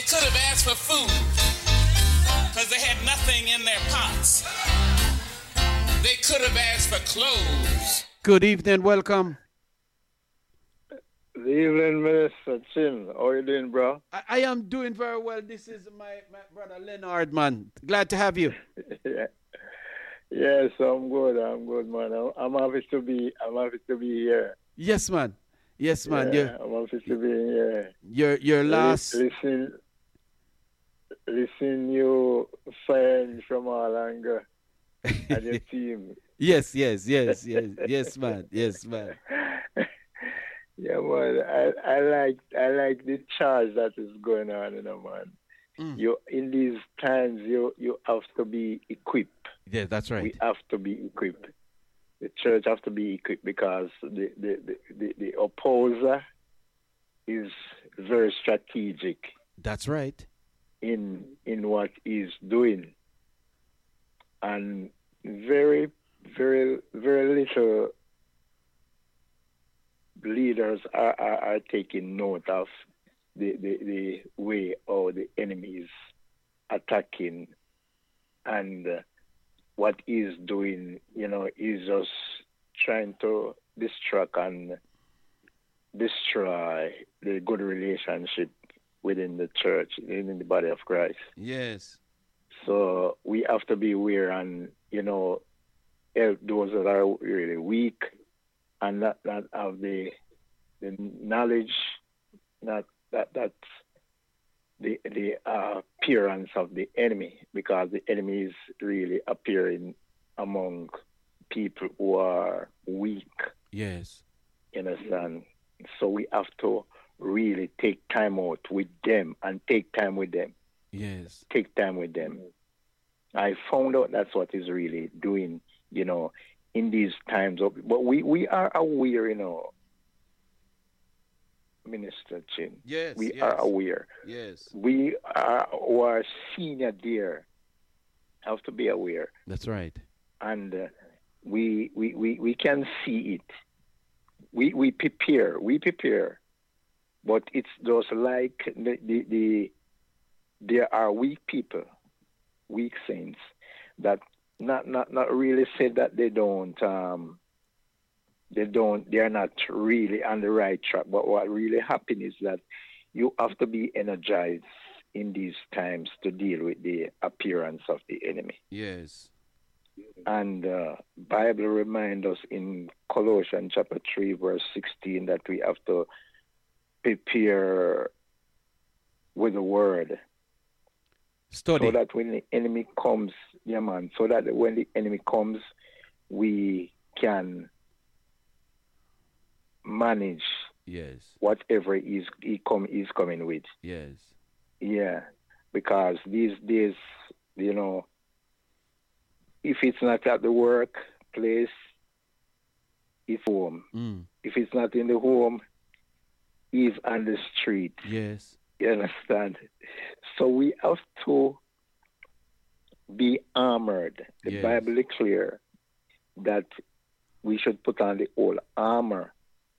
could have asked for food because they had nothing in their pots. They could have asked for clothes. Good evening, welcome. Good evening, Minister Chin. How are you doing, bro? I am doing very well. This is my brother Leonard, man. Glad to have you. Yeah. Yes, I'm good, man. I'm happy to be here. Yes, man. Yes, man. Yeah, I'm happy to be here. Your last Listen, you firing from all anger and your team. Yes, man. Yes, man. Yeah, man. I like the charge that is going on, man. You in these times you have to be equipped. Yeah, that's right. We have to be equipped. The church have to be equipped because the opposer is very strategic. That's right. In what he's doing, and very, very, very little leaders are taking note of the way how the enemy is attacking, and what he's doing, he's just trying to distract and destroy the good relationship within the church, in the body of Christ. Yes. So we have to be aware and, help those that are really weak and not have the knowledge, not that the appearance of the enemy, because the enemy is really appearing among people who are weak. Yes. You understand? So we have to really take time out with them and take time with them. Yes. Take time with them. I found out that's what is really doing, in these times. But we are aware, Minister Chin. Yes. We are aware. Yes. We are our senior there have to be aware. That's right. And we can see it. We prepare. But it's just like there are weak people, weak saints, that not really said that they are not really on the right track. But what really happens is that you have to be energized in these times to deal with the appearance of the enemy. Yes. And Bible reminds us in Colossians chapter 3, verse 16, that we have to prepare with the word. Study. So that when the enemy comes, so that when the enemy comes, we can manage whatever he's coming with. Yes. Yeah. Because these days, if it's not at the workplace, it's home. If it's not in the home, it's on the street. Yes. You understand? So we have to be armored. The Bible is clear that we should put on the whole armor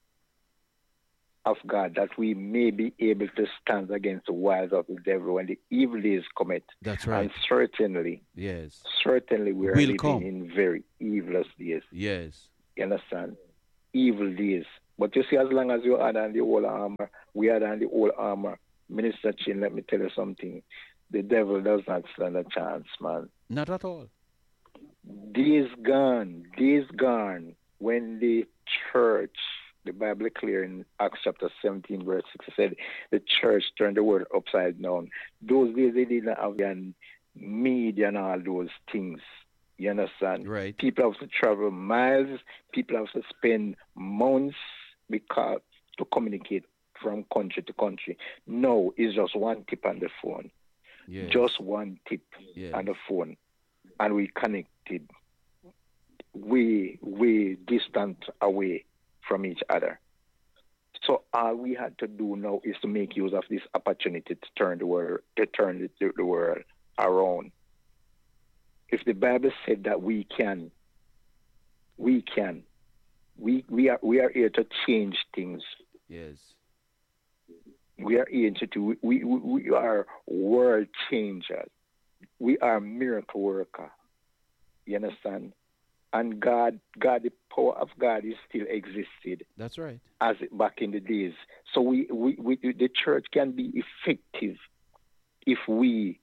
of God, that we may be able to stand against the wiles of the devil when the evil days commit. That's right. And certainly we are living in very evil days. Yes. You understand? Evil days. But you see, as long as you add on the whole armor, we add on the whole armor. Minister Chin, let me tell you something. The devil does not stand a chance, man. Not at all. Days gone, when the church, the Bible is clear in Acts chapter 17, verse 6, it said the church turned the world upside down. Those days they didn't have media and all those things. You understand? Right. People have to travel miles. People have to spend months to communicate from country to country. No, it's just one tip on the phone. Yes. Just one tip on the phone. And we connected. We distant away from each other. So all we had to do now is to make use of this opportunity to turn the world around. If the Bible said that we can. We are here to change things. Yes. We are ancient. We are world changers. We are miracle worker. You understand? And God, the power of God is still existed That's right. as back in the days. So the church can be effective if we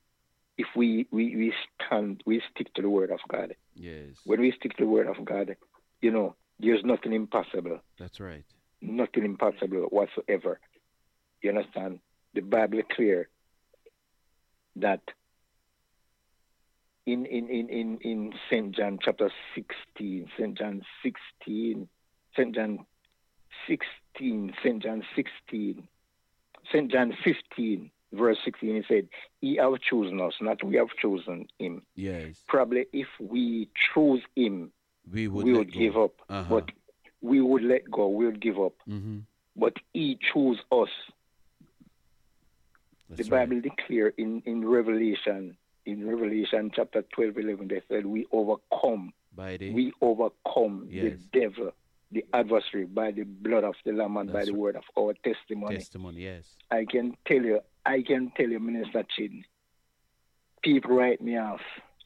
stick to the word of God. Yes. When we stick to the word of God, there's nothing impossible. That's right. Nothing impossible whatsoever. You understand? The Bible is clear that in St. John chapter 16, St. John 16, St. John 16, St. John 16, St. John 15, verse 16, he said, He have chosen us, not we have chosen him. Yes. Probably if we choose him, We would, we let would go. give up. Uh-huh. But we would let go, we would give up. Mm-hmm. But he chose us. That's The Bible declare in Revelation chapter 12, 11, they said we overcome right. we overcome Yes. the devil, the adversary, by the blood of the Lamb and by That's the right. word of our testimony. Testimony, yes. I can tell you, Minister Chin, people write me off.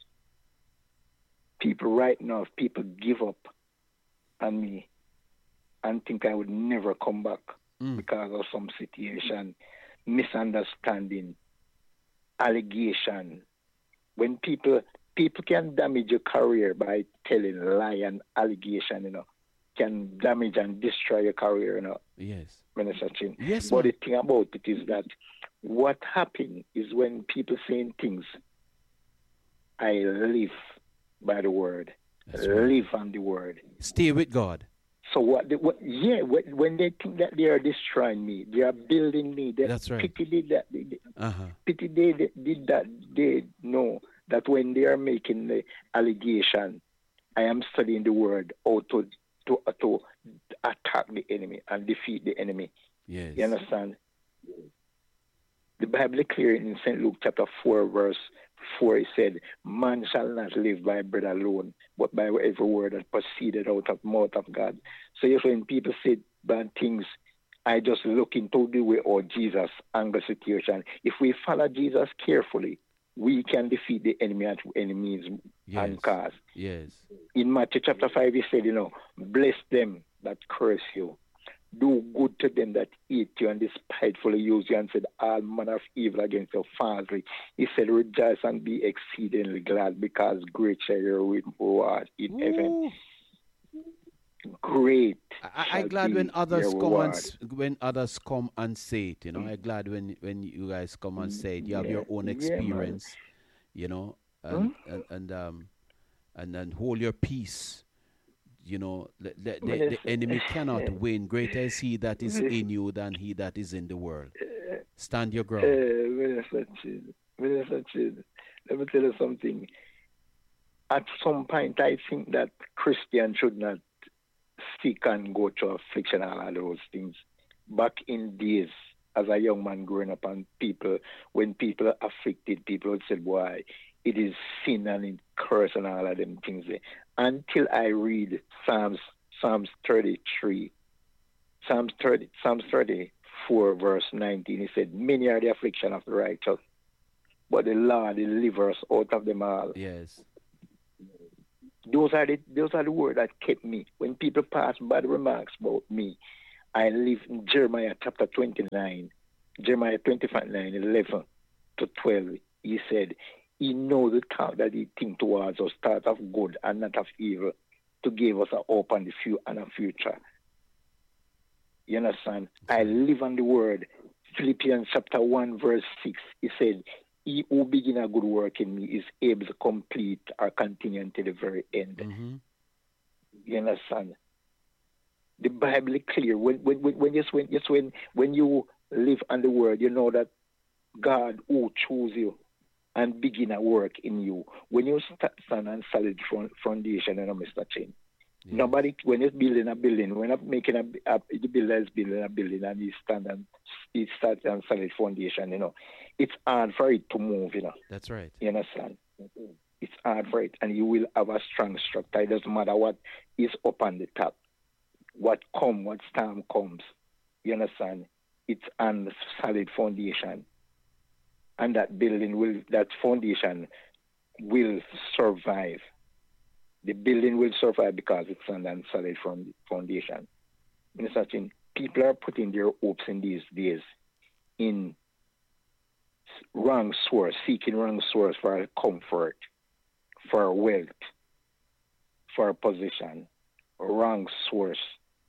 People give up on me and think I would never come back because of some situation, misunderstanding, allegation. When people can damage your career by telling lie and allegation, can damage and destroy your career, Yes. Minister Chin. Yes, But man. the thing about it is that what happens is when people saying things, I live by the word, That's right. live on the word. Stay with God. So when they think that they are destroying me, they are building me. That's right. Pity did that. Uh-huh. Pity they did that. They know that when they are making the allegation, I am studying the word how to attack the enemy and defeat the enemy. Yes. You understand? The Bible is clear in St. Luke chapter 4, verse 4, it said, Man shall not live by bread alone, but by every word that proceeded out of the mouth of God. So if when people say bad things, I just look into the way or Jesus angle situation. If we follow Jesus carefully, we can defeat the enemy at any means and cause. Yes. In Matthew chapter 5, he said, bless them that curse you. Do good to them that hate you and despitefully use you, and said all manner of evil against you falsely. He said, rejoice and be exceedingly glad, because great shall your reward in heaven. Great. I'm glad when others come and say it. I'm glad when you guys come and say it. You have your own experience, and hold your peace. The enemy cannot win. Greater is he that is in you than he that is in the world. Stand your ground. Minister Chid, let me tell you something. At some point, I think that Christians should not seek and go through affliction and all those things. Back in days, as a young man growing up, and when people are afflicted, people would say, boy, it is sin and it curse and all of them things. Until I read Psalms 33, Psalms 34, verse 19, he said, many are the affliction of the righteous, but the Lord delivers out of them all. Yes. Those are the words that kept me. When people pass bad remarks about me, I live in Jeremiah chapter 29, Jeremiah 25, 11 to 12. He said, He knows the thought that He thinks towards us, thought of good and not of evil, to give us a hope and a future. You understand? I live on the word. Philippians chapter 1, verse 6, he said, He who begin a good work in me is able to complete or continue until the very end. Mm-hmm. You understand? The Bible is clear. When you live on the word, you know that God who chose you and begin a work in you. When you stand on solid foundation, Mr. Chin. Yeah. Nobody, when you're building a building, when I'm making the builder is building a building and he starts on solid foundation, it's hard for it to move, That's right. You understand? It's hard for it, and you will have a strong structure. It doesn't matter what is up on the top. What storm comes, you understand? it's on solid foundation, and that foundation will survive. The building will survive because it's on a solid foundation. Minister Chin, people are putting their hopes in these days in wrong source, seeking wrong source for comfort, for wealth, for position, wrong source.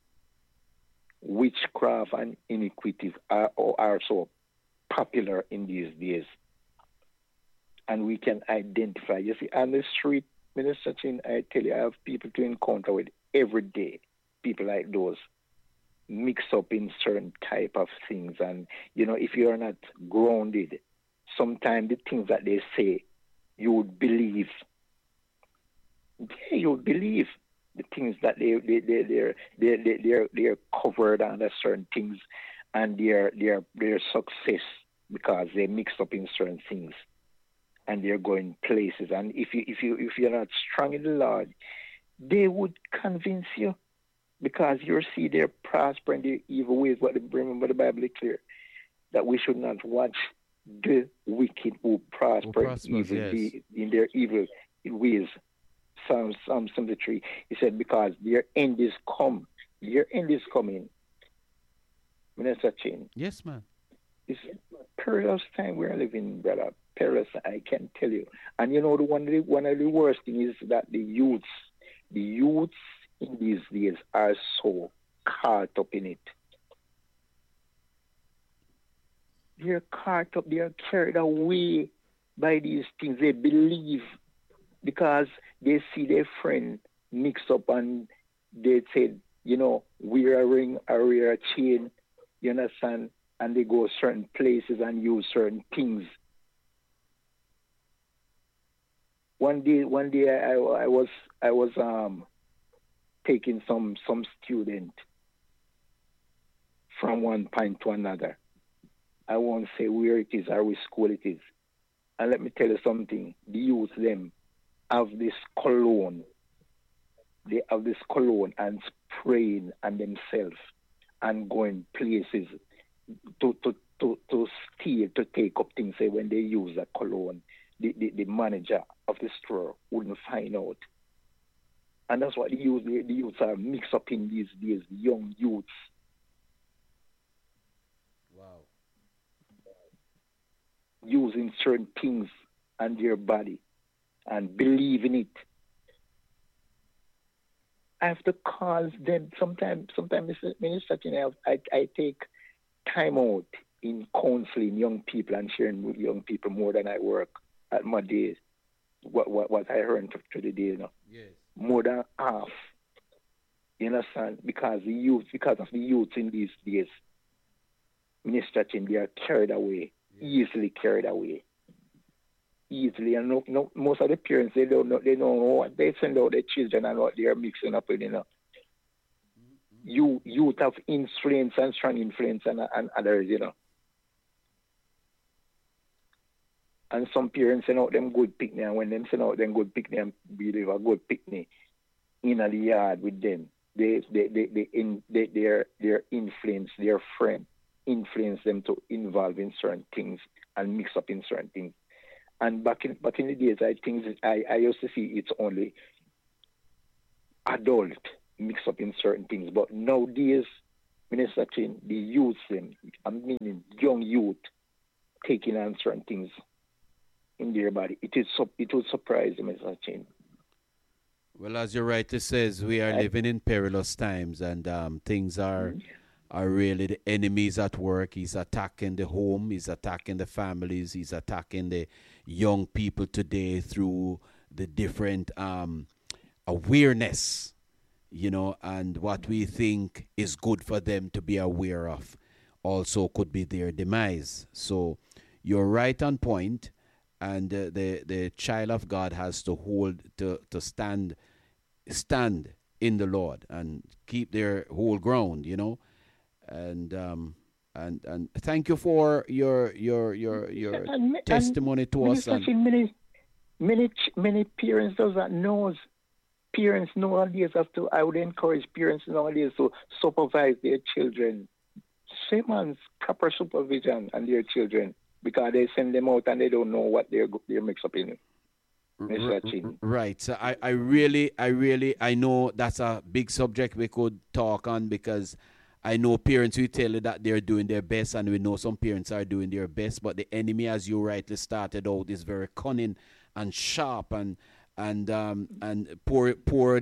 Witchcraft and iniquities are so popular in these days. And we can identify. You see, on the street, Minister Chin, I tell you, I have people to encounter with every day. People like those mix up in certain type of things. And, if you are not grounded, sometimes the things that they say, you would believe. Yeah, you would believe the things that they're covered under certain things, and their success because they mix up in certain things, and they're going places. And if you're not strong in the Lord, they would convince you because you see their prosper in their evil ways. But remember, the Bible is clear that we should not watch the wicked who prosper in their evil ways. Psalm 73. He said, because their end is come. Their end is coming. Minister Chin. Yes, man. It's a perilous time we're living, brother. Perilous, I can tell you. And one of the worst things is that the youths in these days are so caught up in it. They're caught up, they're carried away by these things. They believe because they see their friend mix up and they said, wear a ring or wear a chain, you understand? And they go certain places and use certain things. One day I was taking some student from one point to another. I won't say where it is or which school it is. And let me tell you something. The youth, them, have this cologne. They have this cologne and spraying on themselves and going places to steal, to take up things. Say when they use that cologne, the manager of the store wouldn't find out. And that's what the youths are mixed up in these days, the young youths. Wow. Using certain things on their body and believe in it. I have to call them sometimes, Minister Chin, I take time out in counseling young people and sharing with young people more than I work at my days. What I earned to the day, Yes. More than half. You understand? Because of the youth in these days, Minister Chin, they are carried away, easily carried away. Easily, and no, most of the parents they don't know what they send out their children and what they are mixing up with. Youth have influence and strong influence and others, And some parents send out them good picnic, and when them send out them good picnic and believe a good picnic in the yard with them, their influence, their friend influence them to involve in certain things and mix up in certain things. And back in the days, I used to see it's only adult mix up in certain things. But nowadays, Minister Chin, the youth, I'm meaning young youth, taking on certain things in their body. It will surprise you, Minister Chin. Well, as your writer says, we are living in perilous times, and things are really, the enemy's at work. He's attacking the home, he's attacking the families, he's attacking the young people today through the different awareness, and what we think is good for them to be aware of also could be their demise. So you're right on point, and the child of God has to stand in the Lord and keep their whole ground, And thank you for your testimony to us. Many parents doesn't know. Parents nowadays I would encourage parents nowadays to supervise their children. say, man, proper supervision on their children because they send them out and they don't know what they're mixed up in. Right. So I know that's a big subject we could talk on because I know parents will tell you that they're doing their best, and we know some parents are doing their best, but the enemy, as you rightly started out, is very cunning and sharp and poor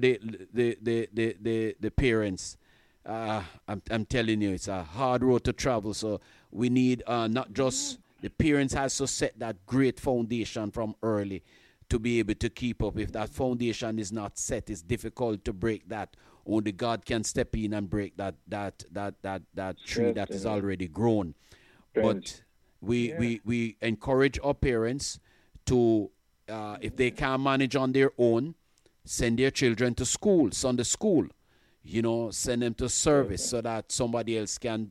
the parents. I'm telling you, it's a hard road to travel. So we need not just the parents has to set that great foundation from early to be able to keep up. If that foundation is not set, it's difficult to break that. Only God can step in and break that tree that is already grown. But we encourage our parents to, if they can't manage on their own, send their children to school, Sunday school. Send them to service so that somebody else can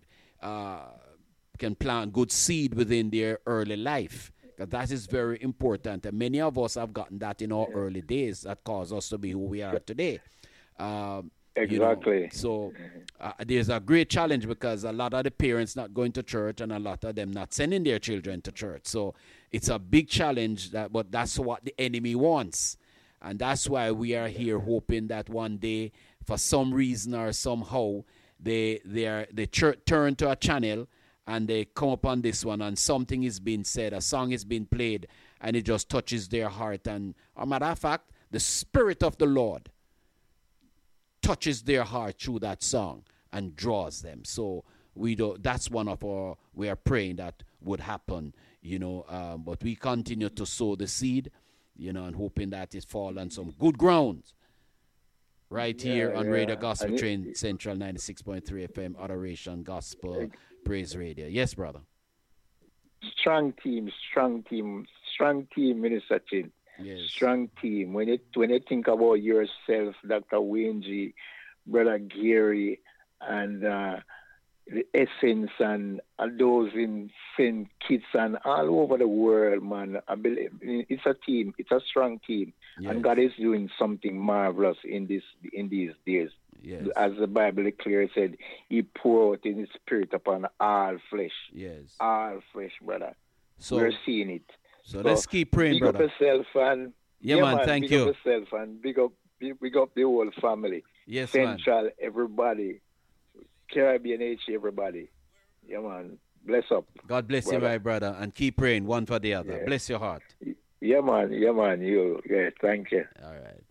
plant good seed within their early life. That is very important. And many of us have gotten that in our early days that caused us to be who we are today. Exactly. So there's a great challenge because a lot of the parents not going to church and a lot of them not sending their children to church. So it's a big challenge, but that's what the enemy wants. And that's why we are here hoping that one day, for some reason or somehow, they church turn to a channel and they come upon this one and something is being said, a song is being played, and it just touches their heart. And as a matter of fact, the Spirit of the Lord touches their heart through that song and draws them. So that's one of we are praying that would happen, but we continue to sow the seed, and hoping that it fall on some good ground right here on Radio Gospel Train Central 96.3 FM, Adoration Gospel Praise Radio. Yes, brother. Strong team, Minister Chin. Yes. Strong team. When you think about yourself, Dr. Wayne G, Brother Gary, and the Essence and those in St. Kitts and all over the world, man. I believe it's a team. It's a strong team, and God is doing something marvelous in these days. Yes. As the Bible clearly said, He poured out in His Spirit upon all flesh. Yes. All flesh, brother. So we're seeing it. So let's keep praying, brother. Big up yourself and man. Thank you. Big up yourself and big up the whole family. Yes, Central, man. Everybody. Caribbean H, everybody. Yeah, man. Bless up. God bless you, my brother, and keep praying one for the other. Bless your heart. Yeah, man. Yeah, man. Yeah, thank you. All right.